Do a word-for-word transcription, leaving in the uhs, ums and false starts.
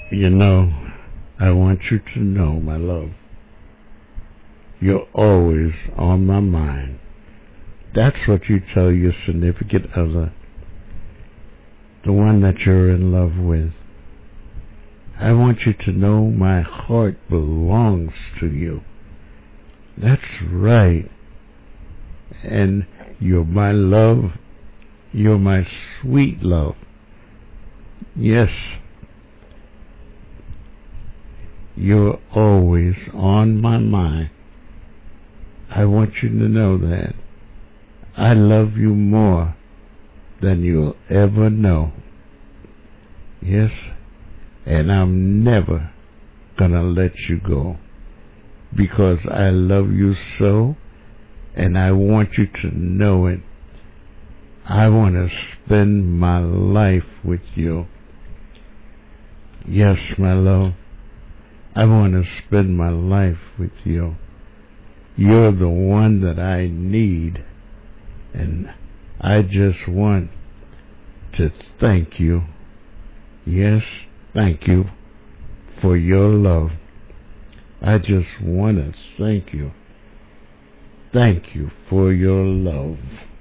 You know, I want you to know, my love, you're always on my mind. That's what you tell your significant other, the one that you're in love with. I want you to know my heart belongs to you. That's right. And you're my love. You're my sweet love. Yes. You're always on my mind. I want you to know that. I love you more than you'll ever know. Yes. And I'm never gonna let you go. Because I love you so, and I want you to know it. I want to spend my life with you. Yes, my love. I want to spend my life with you. You're the one that I need. And I just want to thank you. Yes, thank you for your love. I just want to thank you. Thank you for your love.